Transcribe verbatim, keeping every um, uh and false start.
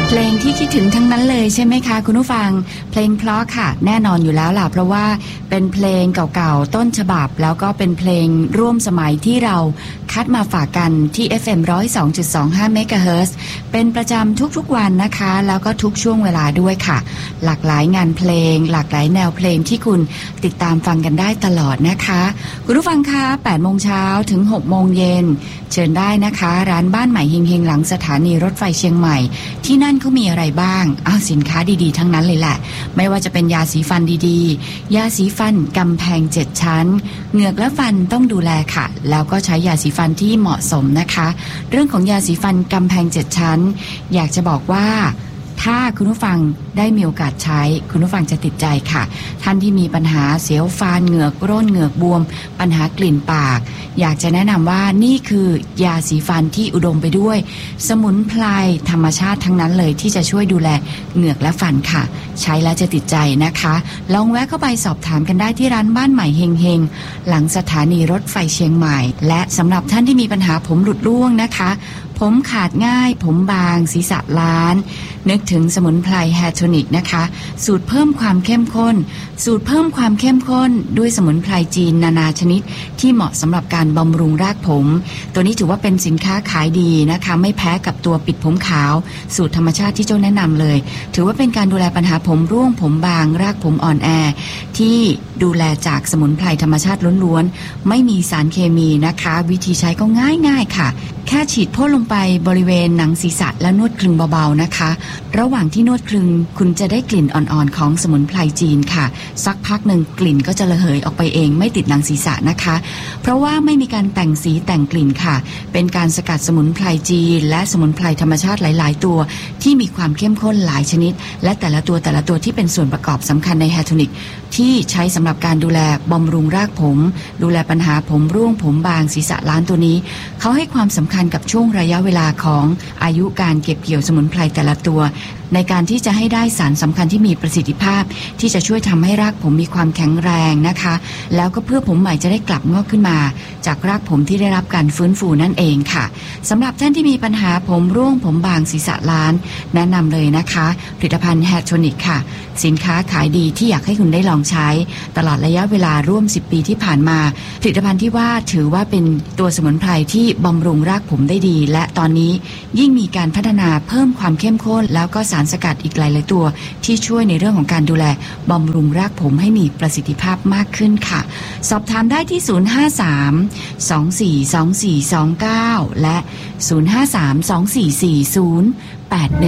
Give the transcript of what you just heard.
เพลงที่คิดถึงทั้งนั้นเลยใช่ไหมคะคุณผู้ฟังเพลงเพราะค่ะแน่นอนอยู่แล้วล่ะเพราะว่าเป็นเพลงเก่าๆต้นฉบับแล้วก็เป็นเพลงร่วมสมัยที่เราคัดมาฝากกันที่ เอฟ เอ็ม หนึ่งศูนย์สองจุดสองห้า เมกะเฮิรตซ์เป็นประจำทุกๆวันนะคะแล้วก็ทุกช่วงเวลาด้วยค่ะหลากหลายงานเพลงหลากหลายแนวเพลงที่คุณติดตามฟังกันได้ตลอดนะคะคุณผู้ฟังคะแปดโมงเช้าถึงหกโมงเย็นเชิญได้นะคะร้านบ้านใหม่เฮงๆหลังสถานีรถไฟเชียงใหม่ที่นั่นเขามีอะไรบ้างอ้าวสินค้าดีๆทั้งนั้นเลยแหละไม่ว่าจะเป็นยาสีฟันดีๆยาสีฟันกำแพงเจ็ดชั้นเหงือกและฟันต้องดูแลค่ะแล้วก็ใช้ยาสีฟันที่เหมาะสมนะคะเรื่องของยาสีฟันกำแพงเจ็ดชั้นอยากจะบอกว่าถ้าคุณผู้ฟังได้มีโอกาสใช้คุณผู้ฟังจะติดใจค่ะท่านที่มีปัญหาเสียวฟันเหงือกร่นเหงือกบวมปัญหากลิ่นปากอยากจะแนะนำว่านี่คือยาสีฟันที่อุดมไปด้วยสมุนไพรธรรมชาติทั้งนั้นเลยที่จะช่วยดูแลเหงือกและฟันค่ะใช้แล้วจะติดใจนะคะลองแวะเข้าไปสอบถามกันได้ที่ร้านบ้านใหม่เฮงๆหลังสถานีรถไฟเชียงใหม่และสำหรับท่านที่มีปัญหาผมหลุดร่วงนะคะผมขาดง่ายผมบางศีรษะล้านนึกถึงสมุนไพรแฮร์โทนิกนะคะสูตรเพิ่มความเข้มข้นสูตรเพิ่มความเข้มข้นด้วยสมุนไพรจีนนานาชนิดที่เหมาะสำหรับการบำรุงรากผมตัวนี้ถือว่าเป็นสินค้าขายดีนะคะไม่แพ้กับตัวปิดผมขาวสูตรธรรมชาติที่เจ้าแนะนำเลยถือว่าเป็นการดูแลปัญหาผมร่วงผมบางรากผมอ่อนแอที่ดูแลจากสมุนไพรธรรมชาติล้วนๆไม่มีสารเคมีนะคะวิธีใช้ก็ง่ายๆค่ะแค่ฉีดพ่นลงไปบริเวณหนังศีรษะและนวดคลึงเบาๆนะคะระหว่างที่นวดคลึงคุณจะได้กลิ่นอ่อนๆของสมุนไพรจีนค่ะสักพักหนึ่งกลิ่นก็จะระเหยออกไปเองไม่ติดหนังศีรษะนะคะเพราะว่าไม่มีการแต่งสีแต่งกลิ่นค่ะเป็นการสกัดสมุนไพรจีนและสมุนไพรธรรมชาติหลายๆตัวที่มีความเข้มข้นหลายชนิดและแต่ละตัวแต่ละตัวที่เป็นส่วนประกอบสำคัญในแฮร์โทนิกที่ใช้สำหรับการดูแลบำรุงรากผมดูแลปัญหาผมร่วงผมบางศีรษะล้านตัวนี้เขาให้ความสำคัญกับช่วงระยะเวลาของอายุการเก็บเกี่ยวสมุนไพรแต่ละตัวในการที่จะให้ได้สารสำคัญที่มีประสิทธิภาพที่จะช่วยทำให้รากผมมีความแข็งแรงนะคะแล้วก็เพื่อผมใหม่จะได้กลับงอกขึ้นมาจากรากผมที่ได้รับการฟื้นฟูนั่นเองค่ะสำหรับท่านที่มีปัญหาผมร่วงผมบางศีรษะล้านแนะนำเลยนะคะผลิตภัณฑ์แฮร์โทนิกค่ะสินค้าขายดีที่อยากให้คุณได้ลองใช้ตลอดระยะเวลาร่วมสิบปีที่ผ่านมาผลิตภัณฑ์ที่ว่าถือว่าเป็นตัวสมุนไพรที่บำรุงรากผมได้ดีและตอนนี้ยิ่งมีการพัฒนาเพิ่มความเข้มข้นแล้วก็สารสกัดอีกหลายๆตัวที่ช่วยในเรื่องของการดูแลบำรุงรากผมให้มีประสิทธิภาพมากขึ้นค่ะสอบถามได้ที่ศูนย์ ห้า สาม สอง สี่ สอง สี่ สอง เก้าและศูนย์ ห้า สาม สอง สี่ สี่ ศูนย์ แปด หนึ่ง